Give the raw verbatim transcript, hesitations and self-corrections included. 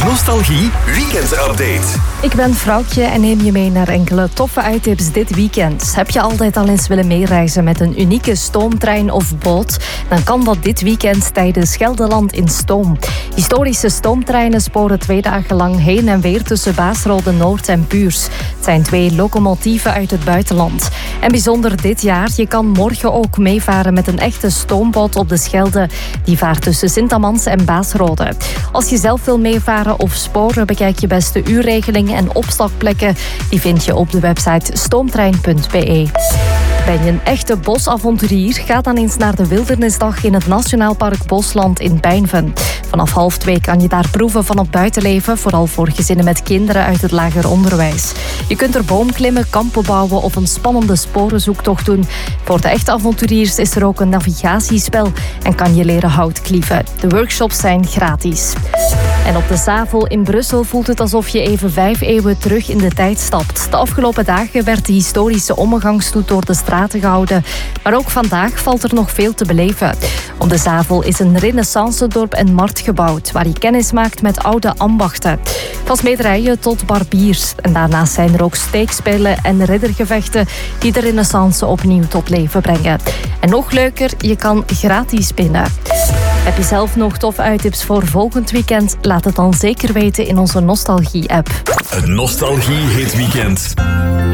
Nostalgie Weekend Update. Ik ben Vrouwtje en neem je mee naar enkele toffe uittips dit weekend. Heb je altijd al eens willen meereizen met een unieke stoomtrein of boot? Dan kan dat dit weekend tijdens Gelderland in Stoom. Historische stoomtreinen sporen twee dagen lang heen en weer tussen Baasrode Noord en Puurs. Het zijn twee locomotieven uit het buitenland. En bijzonder dit jaar, je kan morgen ook meevaren met een echte stoomboot op de Schelde. Die vaart tussen Sint-Amans en Baasrode. Als je zelf wil meevaren of sporen, bekijk je beste uurregeling en opstapplekken. Die vind je op de website stoomtrein punt b e. Ben je een echte bosavonturier? Ga dan eens naar de Wildernisdag in het Nationaal Park Bosland in Pijnven. Vanaf half twee kan je daar proeven van het buitenleven, vooral voor gezinnen met kinderen uit het lager onderwijs. Je kunt er boomklimmen, kampen bouwen of een spannende sporenzoektocht doen. Voor de echte avonturiers is er ook een navigatiespel en kan je leren hout klieven. De workshops zijn gratis. En op de Zavel in Brussel voelt het alsof je even vijf eeuwen terug in de tijd stapt. De afgelopen dagen werd de historische omgangsstoet door de straten gehouden. Maar ook vandaag valt er nog veel te beleven. Op de Zavel is een renaissancedorp en markt gebouwd, waar je kennis maakt met oude ambachten. Van smederijen tot barbiers. En daarnaast zijn er ook steekspelen en riddergevechten die de renaissance opnieuw tot leven brengen. En nog leuker, je kan gratis binnen. Heb je zelf nog tof uittips voor volgend weekend? Laat het dan zeker weten in onze Nostalgie-app. Het Nostalgie Hit Weekend.